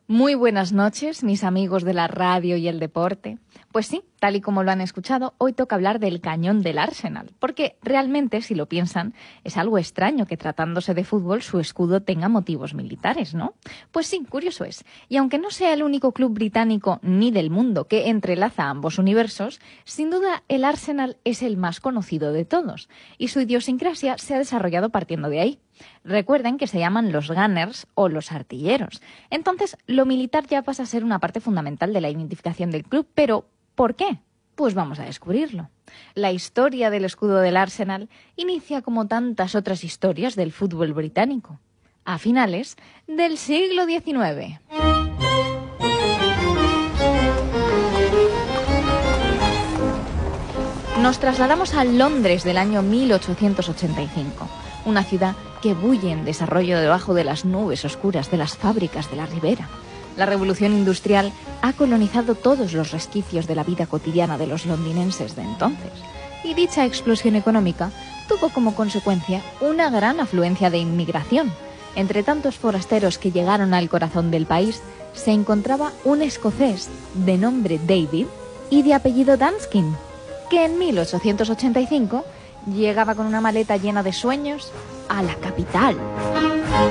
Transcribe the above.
Muy buenas noches, mis amigos de la radio y el deporte. Pues sí, tal y como lo han escuchado, hoy toca hablar del cañón del Arsenal, porque realmente, si lo piensan, es algo extraño que tratándose de fútbol su escudo tenga motivos militares, ¿no? Pues sí, curioso es. Y aunque no sea el único club británico ni del mundo que entrelaza ambos universos, sin duda el Arsenal es el más conocido de todos, y su idiosincrasia se ha desarrollado partiendo de ahí. Recuerden que se llaman los Gunners o los artilleros. Entonces, lo militar ya pasa a ser una parte fundamental de la identificación del club, pero ¿por qué? Pues vamos a descubrirlo. La historia del escudo del Arsenal inicia como tantas otras historias del fútbol británico, a finales del siglo XIX. Nos trasladamos a Londres del año 1885, una ciudad que bulle en desarrollo debajo de las nubes oscuras de las fábricas de la Ribera. La revolución industrial ha colonizado todos los resquicios de la vida cotidiana de los londinenses de entonces, y dicha explosión económica tuvo como consecuencia una gran afluencia de inmigración. Entre tantos forasteros que llegaron al corazón del país, se encontraba un escocés de nombre David y de apellido Danskin, que en 1885 llegaba con una maleta llena de sueños a la capital.